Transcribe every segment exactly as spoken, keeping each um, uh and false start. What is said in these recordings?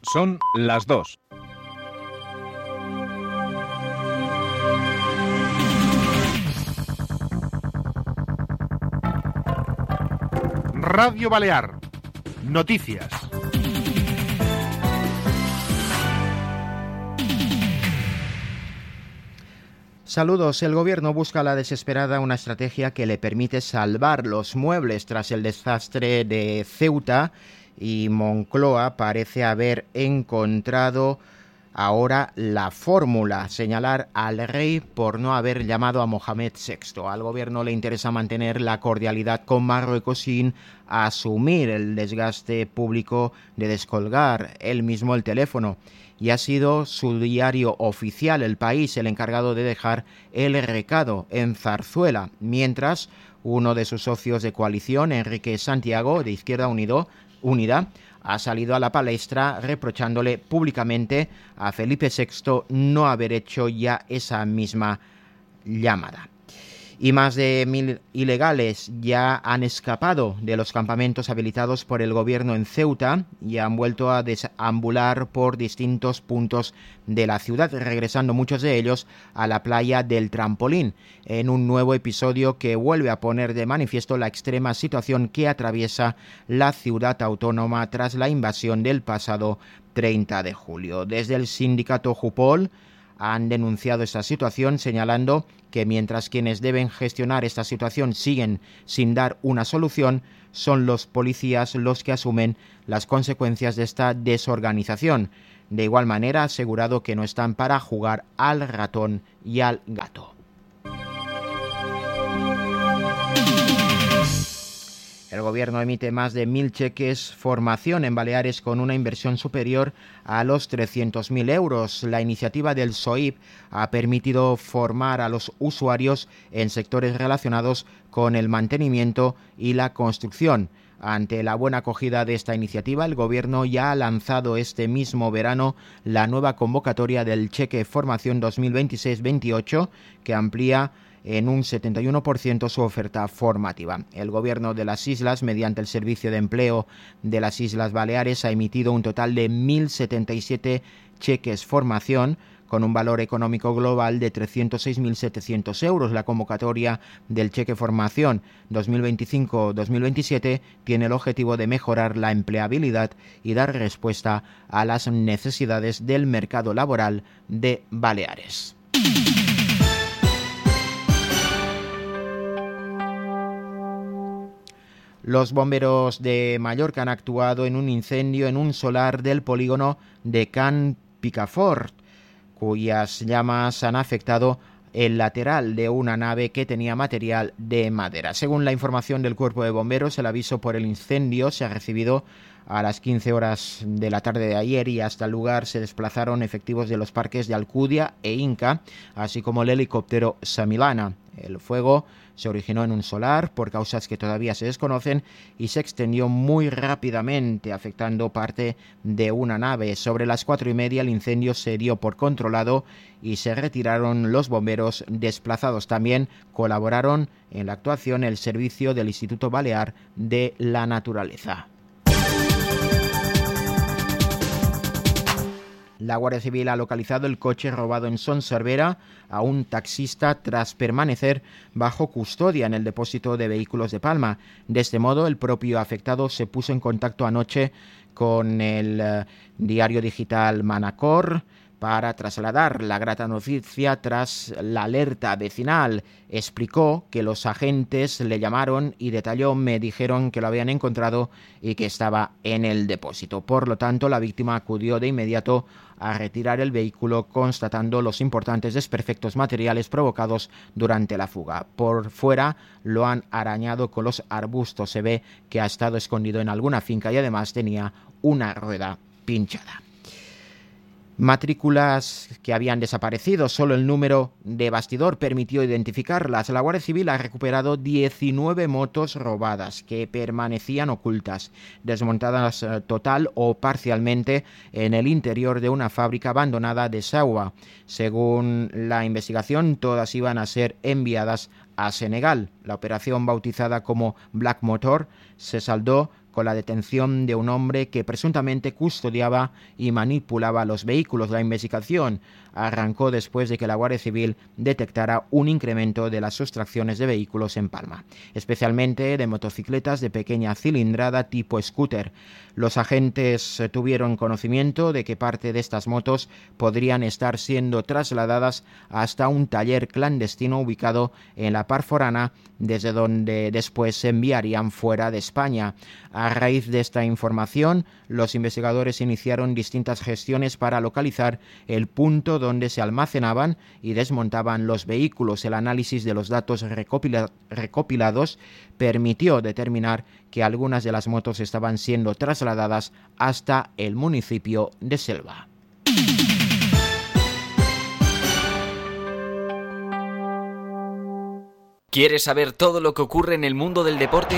Son las dos. Radio Balear. Noticias. Saludos. El gobierno busca a la desesperada una estrategia que le permite salvar los muebles tras el desastre de Ceuta, y Moncloa parece haber encontrado ahora la fórmula: señalar al rey por no haber llamado a Mohamed sexto. Al gobierno le interesa mantener la cordialidad con Marruecos sin asumir el desgaste público de descolgar él mismo el teléfono. Y ha sido su diario oficial, El País, el encargado de dejar el recado en Zarzuela, mientras uno de sus socios de coalición, Enrique Santiago, de Izquierda Unido, Unida, ha salido a la palestra reprochándole públicamente a Felipe sexto no haber hecho ya esa misma llamada. Y más de mil ilegales ya han escapado de los campamentos habilitados por el gobierno en Ceuta y han vuelto a deambular por distintos puntos de la ciudad, regresando muchos de ellos a la playa del Trampolín, en un nuevo episodio que vuelve a poner de manifiesto la extrema situación que atraviesa la ciudad autónoma tras la invasión del pasado treinta de julio. Desde el sindicato Jupol han denunciado esta situación, señalando que mientras quienes deben gestionar esta situación siguen sin dar una solución, son los policías los que asumen las consecuencias de esta desorganización. De igual manera, ha asegurado que no están para jugar al ratón y al gato. El gobierno emite más de mil cheques formación en Baleares con una inversión superior a los trescientos mil euros. La iniciativa del S O I P ha permitido formar a los usuarios en sectores relacionados con el mantenimiento y la construcción. Ante la buena acogida de esta iniciativa, el gobierno ya ha lanzado este mismo verano la nueva convocatoria del Cheque Formación dos mil veintiséis veintiocho, que amplía en un setenta y uno por ciento su oferta formativa. El gobierno de las islas, mediante el Servicio de Empleo de las Islas Baleares, ha emitido un total de mil setenta y siete cheques formación con un valor económico global de trescientos seis mil setecientos euros. La convocatoria del Cheque Formación dos mil veinticinco dos mil veintisiete tiene el objetivo de mejorar la empleabilidad y dar respuesta a las necesidades del mercado laboral de Baleares. Los bomberos de Mallorca han actuado en un incendio en un solar del polígono de Can Picafort, cuyas llamas han afectado el lateral de una nave que tenía material de madera. Según la información del Cuerpo de Bomberos, el aviso por el incendio se ha recibido a las quince horas de la tarde de ayer y hasta el lugar se desplazaron efectivos de los parques de Alcudia e Inca, así como el helicóptero Samilana. El fuego se originó en un solar por causas que todavía se desconocen y se extendió muy rápidamente, afectando parte de una nave. Sobre las cuatro y media el incendio se dio por controlado y se retiraron los bomberos desplazados. También colaboraron en la actuación el servicio del Instituto Balear de la Naturaleza. La Guardia Civil ha localizado el coche robado en Son Servera a un taxista tras permanecer bajo custodia en el depósito de vehículos de Palma. De este modo, el propio afectado se puso en contacto anoche con el uh, diario digital Manacor para trasladar la grata noticia tras la alerta vecinal. Explicó que los agentes le llamaron y detalló: me dijeron que lo habían encontrado y que estaba en el depósito. Por lo tanto, la víctima acudió de inmediato a retirar el vehículo, constatando los importantes desperfectos materiales provocados durante la fuga. Por fuera lo han arañado con los arbustos. Se ve que ha estado escondido en alguna finca y además tenía una rueda pinchada. Matrículas que habían desaparecido, solo el número de bastidor permitió identificarlas. La Guardia Civil ha recuperado diecinueve motos robadas que permanecían ocultas, desmontadas total o parcialmente en el interior de una fábrica abandonada de Saua. Según la investigación, todas iban a ser enviadas a Senegal. La operación, bautizada como Black Motor, se saldó con la detención de un hombre que presuntamente custodiaba y manipulaba los vehículos. La investigación arrancó después de que la Guardia Civil detectara un incremento de las sustracciones de vehículos en Palma, especialmente de motocicletas de pequeña cilindrada tipo scooter. Los agentes tuvieron conocimiento de que parte de estas motos podrían estar siendo trasladadas hasta un taller clandestino ubicado en la Parforana, desde donde después se enviarían fuera de España. A raíz de esta información, los investigadores iniciaron distintas gestiones para localizar el punto donde se almacenaban y desmontaban los vehículos. El análisis de los datos recopila- recopilados permitió determinar que algunas de las motos estaban siendo trasladadas hasta el municipio de Selva. ¿Quieres saber todo lo que ocurre en el mundo del deporte?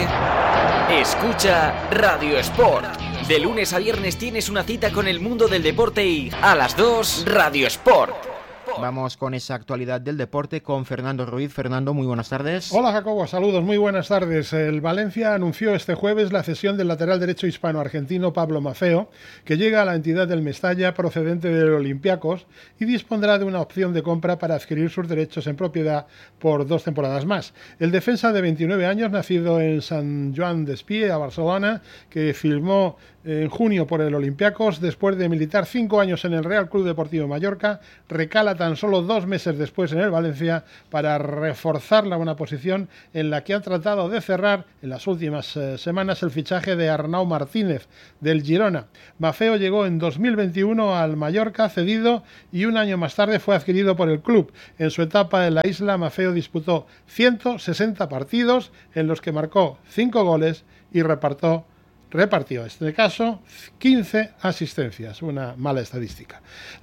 Escucha Radio Sport. De lunes a viernes tienes una cita con el mundo del deporte y a las dos, Radio Sport. Vamos con esa actualidad del deporte con Fernando Ruiz. Fernando, muy buenas tardes. Hola Jacobo, saludos, muy buenas tardes. El Valencia anunció este jueves la cesión del lateral derecho hispano-argentino Pablo Maffeo, que llega a la entidad del Mestalla procedente del Olympiacos y dispondrá de una opción de compra para adquirir sus derechos en propiedad por dos temporadas más. El defensa de veintinueve años, nacido en San Joan d'Espí, a Barcelona, que firmó en junio por el Olympiacos, después de militar cinco años en el Real Club Deportivo Mallorca, recala tan solo dos meses después en el Valencia para reforzar la buena posición en la que ha tratado de cerrar en las últimas eh, semanas el fichaje de Arnau Martínez del Girona. Maffeo llegó en dos mil veintiuno al Mallorca cedido y un año más tarde fue adquirido por el club. En su etapa en la isla, Maffeo disputó ciento sesenta partidos en los que marcó cinco goles y repartió Repartió, en este caso, quince asistencias, una mala estadística.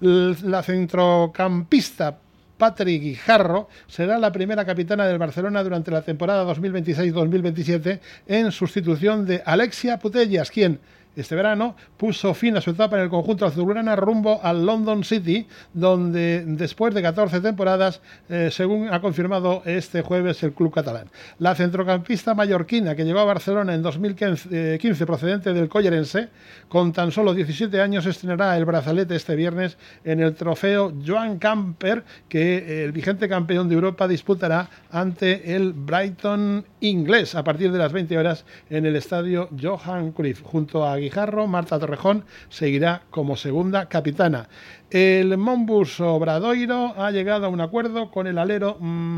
La centrocampista Patrick Guijarro será la primera capitana del Barcelona durante la temporada dos mil veintiséis dos mil veintisiete en sustitución de Alexia Putellas, quien este verano puso fin a su etapa en el conjunto azulgrana rumbo al London City, donde después de catorce temporadas, eh, según ha confirmado este jueves el club catalán. La centrocampista mallorquina, que llegó a Barcelona en dos mil quince procedente del Collerense, con tan solo diecisiete años estrenará el brazalete este viernes en el trofeo Joan Gamper, que el vigente campeón de Europa disputará ante el Brighton inglés a partir de las veinte horas en el estadio Johan Cruyff. Junto a Guijarro, Marta Torrejón seguirá como segunda capitana. El Monbus Obradoiro ha llegado a un acuerdo con el alero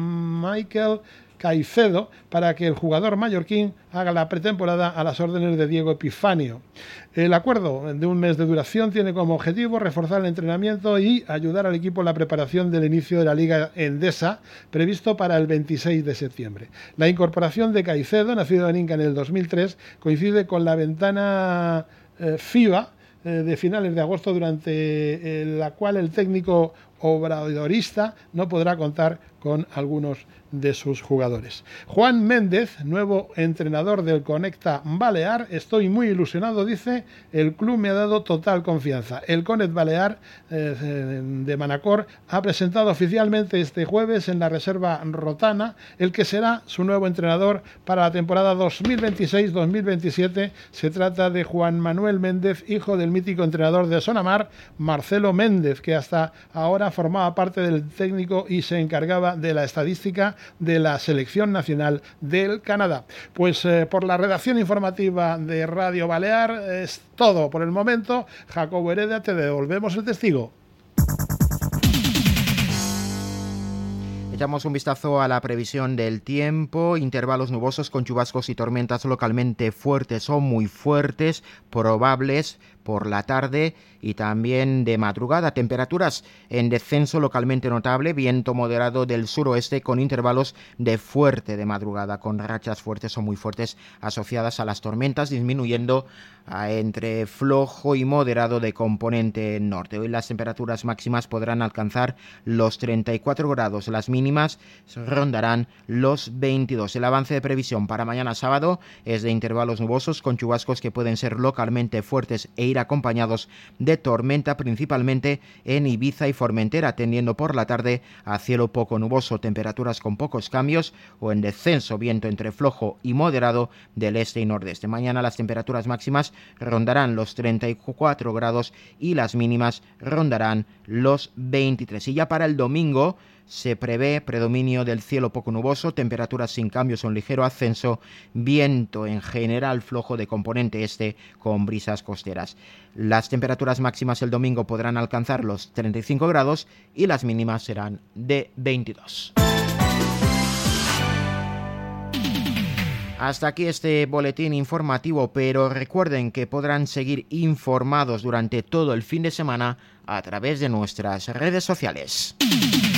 Michael Caicedo para que el jugador mallorquín haga la pretemporada a las órdenes de Diego Epifanio. El acuerdo de un mes de duración tiene como objetivo reforzar el entrenamiento y ayudar al equipo en la preparación del inicio de la Liga Endesa, previsto para el veintiséis de septiembre. La incorporación de Caicedo, nacido en Inca en el dos mil tres, coincide con la ventana eh, FIBA eh, de finales de agosto, durante eh, la cual el técnico obradorista no podrá contar con algunos de sus jugadores. Juan Méndez, nuevo entrenador del Conecta Balear: estoy muy ilusionado, dice, el club me ha dado total confianza. El Conet Balear eh, de Manacor ha presentado oficialmente este jueves en la reserva rotana el que será su nuevo entrenador para la temporada dos mil veintiséis dos mil veintisiete. Se trata de Juan Manuel Méndez, hijo del mítico entrenador de Sonamar, Marcelo Méndez, que hasta ahora formaba parte del técnico y se encargaba de la estadística de la selección nacional del Canadá. Pues eh, por la redacción informativa de Radio Balear es todo por el momento. Jacobo Hereda, te devolvemos el testigo. Echamos un vistazo a la previsión del tiempo. Intervalos nubosos con chubascos y tormentas localmente fuertes o muy fuertes, probables por la tarde y también de madrugada. Temperaturas en descenso localmente notable, viento moderado del suroeste con intervalos de fuerte de madrugada, con rachas fuertes o muy fuertes asociadas a las tormentas, disminuyendo a entre flojo y moderado de componente norte. Hoy las temperaturas máximas podrán alcanzar los treinta y cuatro grados, las mínimas mínimas rondarán los veintidós. El avance de previsión para mañana sábado es de intervalos nubosos con chubascos que pueden ser localmente fuertes e ir acompañados de tormenta, principalmente en Ibiza y Formentera, tendiendo por la tarde a cielo poco nuboso, temperaturas con pocos cambios o en descenso, viento entre flojo y moderado del este y nordeste. Mañana las temperaturas máximas rondarán los treinta y cuatro grados y las mínimas rondarán los veintitrés. Y ya para el domingo se prevé predominio del cielo poco nuboso, temperaturas sin cambios o un ligero ascenso, viento en general flojo de componente este con brisas costeras. Las temperaturas máximas el domingo podrán alcanzar los treinta y cinco grados y las mínimas serán de veintidós. Hasta aquí este boletín informativo, pero recuerden que podrán seguir informados durante todo el fin de semana a través de nuestras redes sociales.